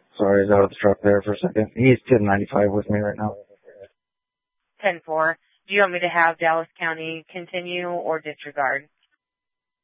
Sorry, I was out of the truck there for a second. He's 1095 with me right now. 10-4. Do you want me to have Dallas County continue or disregard?